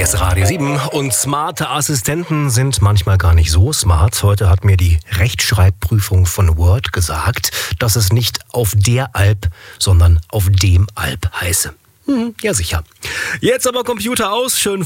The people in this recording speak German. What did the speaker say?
Hier ist Radio 7 und smarte Assistenten sind manchmal gar nicht so smart. Heute hat mir die Rechtschreibprüfung von Word gesagt, dass es nicht auf der Alp, sondern auf dem Alp heiße. Ja, sicher. Jetzt aber Computer aus, schön